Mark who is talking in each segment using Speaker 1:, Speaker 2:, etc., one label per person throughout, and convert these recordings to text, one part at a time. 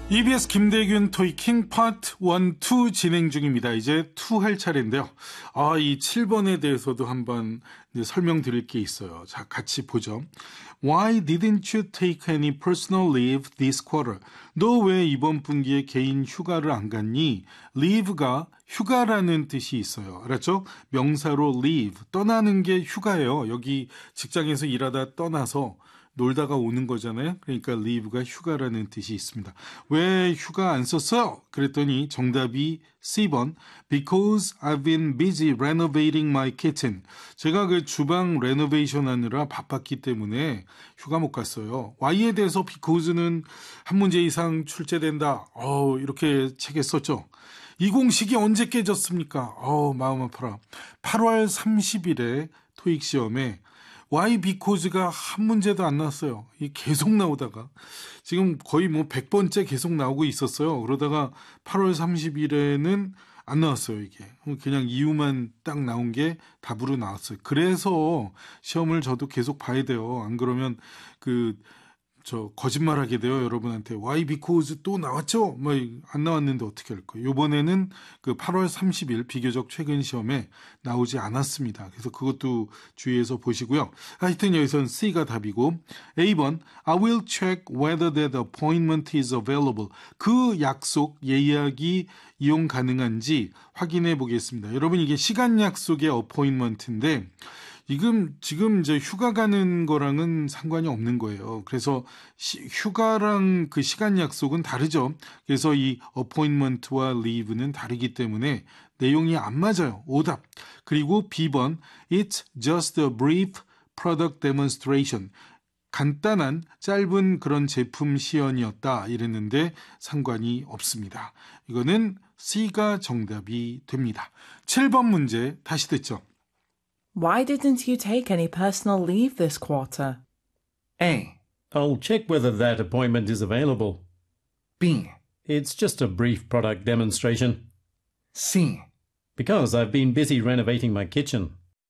Speaker 1: EBS 김대균 토익킹 파트 1, 2 진행 중입니다. 이제 2 할 차례인데요. 이 7번에 대해서도 한번 설명드릴 게 있어요. 자, 같이 보죠. Why didn't you take any personal leave this quarter? 너 왜 이번 분기에 개인 휴가를 안 갔니? leave가 휴가라는 뜻이 있어요. 알았죠? 명사로 leave, 떠나는 게 휴가예요. 여기 직장에서 일하다 떠나서 놀다가 오는 거잖아요. 그러니까 leave가 휴가라는 뜻이 있습니다. 왜 휴가 안 썼어요? 그랬더니 정답이 C번 Because I've been busy renovating my kitchen. 제가 그 주방 레노베이션 하느라 바빴기 때문에 휴가 못 갔어요. Y에 대해서 because는 한 문제 이상 출제된다. 이렇게 책에 썼죠. 이 공식이 언제 깨졌습니까? 마음 아파라. 8월 30일에 토익 시험에 Why because가 한 문제도 안 나왔어요. 계속 나오다가 지금 거의 100번째 계속 나오고 있었어요. 그러다가 8월 30일에는 안 나왔어요. 이게 그냥 이유만 딱 나온 게 답으로 나왔어요. 그래서 시험을 저도 계속 봐야 돼요. 안 그러면 거짓말하게 돼요. 여러분한테 Why because 또 나왔죠? 안 나왔는데 어떻게 할 거예요? 이번에는 8월 30일 비교적 최근 시험에 나오지 않았습니다. 그래서 그것도 주의해서 보시고요. 하여튼 여기서는 C가 답이고 A번 I will check whether that appointment is available. 그 약속, 예약이 이용 가능한지 확인해 보겠습니다. 여러분 이게 시간 약속의 appointment인데 지금 이제 휴가 가는 거랑은 상관이 없는 거예요. 그래서 휴가랑 그 시간 약속은 다르죠. 그래서 이 appointment와 leave는 다르기 때문에 내용이 안 맞아요. 오답. 그리고 B번 It's just a brief product demonstration. 간단한 짧은 그런 제품 시연이었다 이랬는데 상관이 없습니다. 이거는 C가 정답이 됩니다. 7번 문제 다시 듣죠.
Speaker 2: Why didn't you take any personal leave this quarter?
Speaker 3: A.
Speaker 4: I'll check whether that appointment is available.
Speaker 3: B.
Speaker 4: It's just a brief product demonstration.
Speaker 3: C.
Speaker 4: Because I've been busy renovating my kitchen.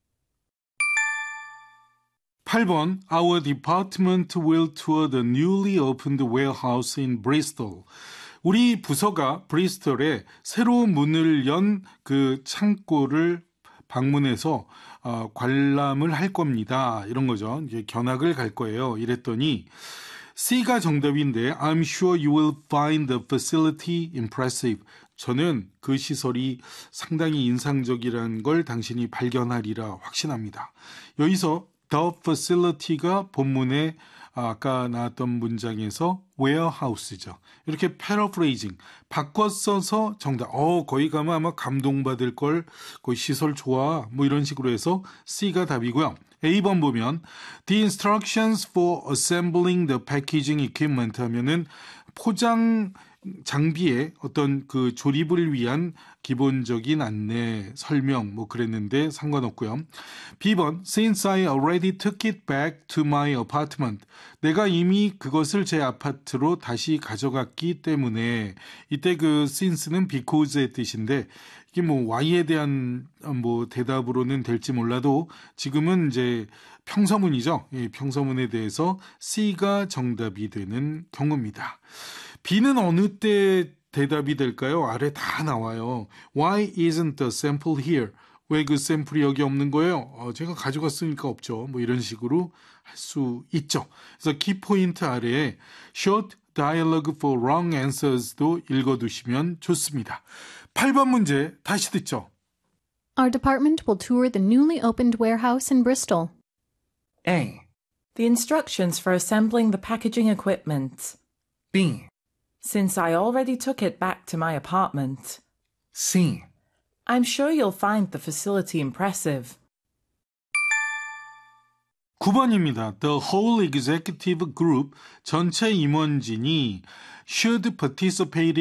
Speaker 1: 8번 Our department will tour the newly opened warehouse in Bristol. 우리 부서가 브리스톨에 새로 문을 연 그 창고를 방문해서 관람을 할 겁니다. 이런 거죠. 이제 견학을 갈 거예요. 이랬더니 C가 정답인데 I'm sure you will find the facility impressive. 저는 그 시설이 상당히 인상적이라는 걸 당신이 발견하리라 확신합니다. 여기서 the facility가 본문에 아까 나왔던 문장에서 warehouse죠. 이렇게 paraphrasing 바꿔 써서 정답. 거기 가면 아마 감동받을 걸. 거기 시설 좋아. 이런 식으로 해서 C가 답이고요. A번 보면 the instructions for assembling the packaging equipment 하면은 포장 장비의 어떤 그 조립을 위한 기본적인 안내, 설명 그랬는데 상관없고요. B번 Since I already took it back to my apartment. 내가 이미 그것을 제 아파트로 다시 가져갔기 때문에 이때 그 since는 because의 뜻인데 이게 Y에 대한 대답으로는 될지 몰라도 지금은 이제 평서문이죠. 이 평서문에 대해서 C가 정답이 되는 경우입니다. B는 어느 때 대답이 될까요? 아래 다 나와요. Why isn't the sample here? 왜 그 샘플이 여기 없는 거예요? 제가 가져갔으니까 없죠. 이런 식으로 할 수 있죠. 그래서 키포인트 아래에 short dialogue for wrong answers도 읽어두시면 좋습니다. 8번 문제 다시 듣죠.
Speaker 5: Our department will tour the newly opened warehouse in Bristol.
Speaker 3: A.
Speaker 2: The instructions for assembling the packaging equipment.
Speaker 3: B.
Speaker 2: Since I already took it back to my apartment.
Speaker 3: C.
Speaker 2: I'm sure you'll find the facility impressive.
Speaker 1: 9번입니다. The whole executive group 전체 임원진이 should participate